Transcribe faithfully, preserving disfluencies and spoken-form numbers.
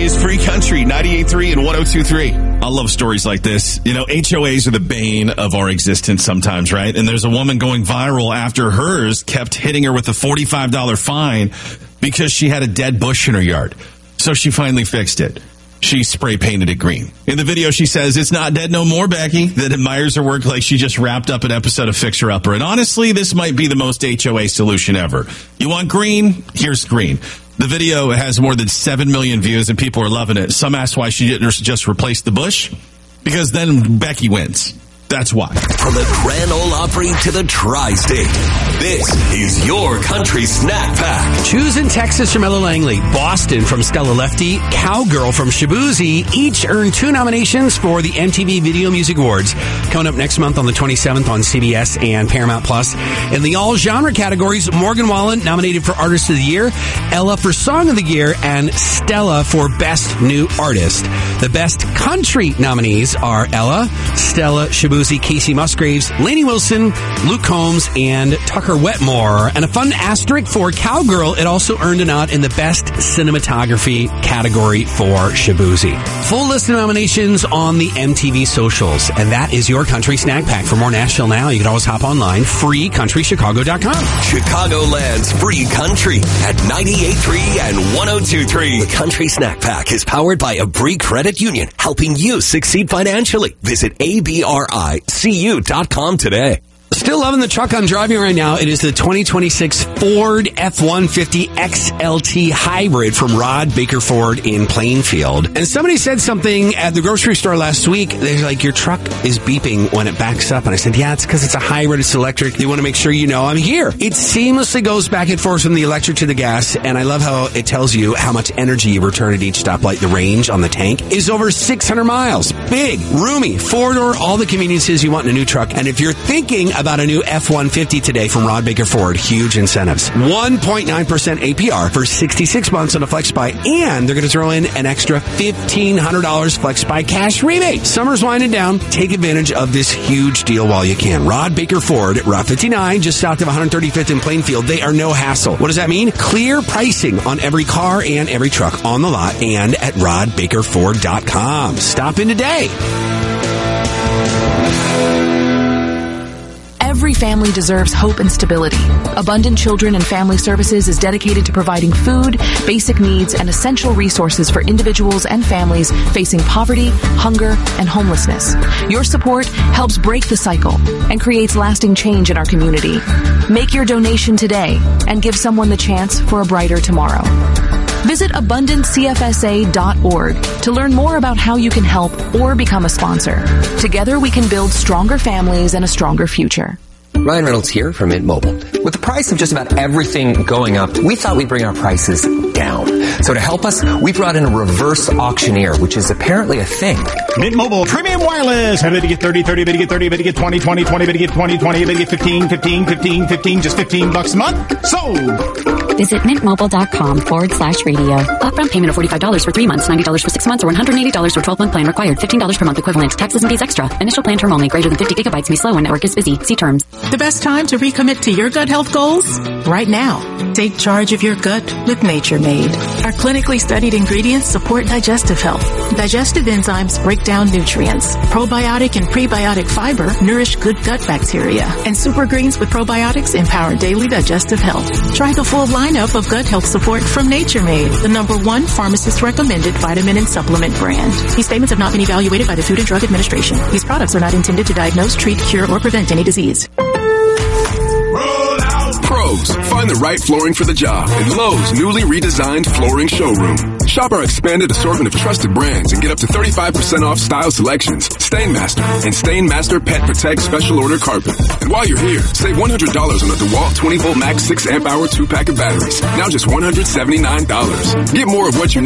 is Free Country, ninety-eight point three and one oh two point three. I love stories like this. You know, H O As are the bane of our existence sometimes, right? And there's a woman going viral after hers kept hitting her with a forty-five dollars fine because she had a dead bush in her yard. So she finally fixed it. She spray painted it green. In the video, she says, "It's not dead no more, Becky," that admires her work like she just wrapped up an episode of Fixer Upper. And honestly, this might be the most H O A solution ever. You want green? Here's green. The video has more than seven million views and people are loving it. Some ask why she didn't just replace the bush. Because then Becky wins. That's why. From the Grand Ole Opry to the Tri-State, this is your country snack pack. Choose in Texas from Ella Langley, Boston from Stella Lefty, Cowgirl from Shabuzi, each earned two nominations for the M T V Video Music Awards. Coming up next month on the twenty-seventh on C B S and Paramount Plus. In the all-genre categories, Morgan Wallen nominated for Artist of the Year, Ella for Song of the Year, and Stella for Best New Artist. The Best Country nominees are Ella, Stella, Shabuzi, Casey Musgraves, Lainey Wilson, Luke Combs, and Tucker Wetmore. And a fun asterisk for Cowgirl, it also earned a nod in the Best Cinematography category for Shabuzi. Full list of nominations on the M T V socials. And that is your Country Snack Pack. For more Nashville Now, you can always hop online, free country chicago dot com. Chicagoland's Free Country at ninety-eight point three and one oh two point three. The Country Snack Pack is powered by Abri Credit Union, helping you succeed financially. Visit A B R I C U dot com today. Still loving the truck I'm driving right now. It is the twenty twenty-six Ford F one fifty X L T Hybrid from Rod Baker Ford in Plainfield. And somebody said something at the grocery store last week. They're like, your truck is beeping when it backs up. And I said, yeah, it's because it's a hybrid. It's electric. They want to make sure you know I'm here. It seamlessly goes back and forth from the electric to the gas. And I love how it tells you how much energy you return at each stoplight. The range on the tank is over six hundred miles. Big, roomy, four-door, all the conveniences you want in a new truck. And if you're thinking about a new F one fifty today from Rod Baker Ford, huge incentives. one point nine percent A P R for sixty-six months on a FlexBuy, and they're going to throw in an extra fifteen hundred dollars FlexBuy cash rebate. Summer's winding down. Take advantage of this huge deal while you can. Rod Baker Ford at Route fifty-nine, just south of one hundred thirty-fifth in Plainfield. They are no hassle. What does that mean? Clear pricing on every car and every truck on the lot and at rod baker ford dot com. Stop in today. Every family deserves hope and stability. Abundant Children and Family Services is dedicated to providing food, basic needs, and essential resources for individuals and families facing poverty, hunger, and homelessness. Your support helps break the cycle and creates lasting change in our community. Make your donation today and give someone the chance for a brighter tomorrow. Visit abundant c f s a dot org to learn more about how you can help or become a sponsor. Together we can build stronger families and a stronger future. Ryan Reynolds here from Mint Mobile. With the price of just about everything going up, we thought we'd bring our prices down. So to help us, we brought in a reverse auctioneer, which is apparently a thing. Mint Mobile Premium Wireless. How did you get thirty, thirty, did you get thirty, did you get twenty, twenty, twenty, did you get twenty, twenty, did you get fifteen, fifteen, fifteen, fifteen, just fifteen bucks a month? Sold! Visit mintmobile.com forward slash radio. Upfront payment of forty-five dollars for three months, ninety dollars for six months, or one hundred eighty dollars for twelve-month plan required. fifteen dollars per month equivalent. Taxes and fees extra. Initial plan term only. Greater than fifty gigabytes may slow when network is busy. See terms. The best time to recommit to your gut health goals? Right now. Take charge of your gut with Nature Made. Our clinically studied ingredients support digestive health. Digestive enzymes break down nutrients. Probiotic and prebiotic fiber nourish good gut bacteria. And super greens with probiotics empower daily digestive health. Try the full lineup of gut health support from Nature Made, the number one pharmacist recommended vitamin and supplement brand. These statements have not been evaluated by the Food and Drug Administration. These products are not intended to diagnose, treat, cure, or prevent any disease. Pros, find the right flooring for the job in Lowe's newly redesigned flooring showroom. Shop our expanded assortment of trusted brands and get up to thirty-five percent off style selections, Stainmaster, and Stainmaster Pet Protect Special Order Carpet. And while you're here, save one hundred dollars on a DeWalt twenty volt max six amp hour two pack of batteries. Now just one hundred seventy-nine dollars. Get more of what you need.